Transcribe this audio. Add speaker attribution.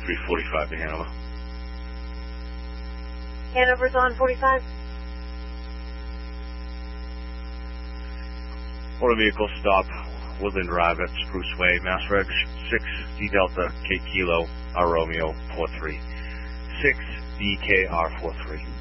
Speaker 1: 345 to Hanover.
Speaker 2: Hanover's on 45.
Speaker 1: Motor vehicle stop, Woodland Drive at Spruce Way, Mass Reg 6 D Delta K Kilo R Romeo 43. 6 DKR 43.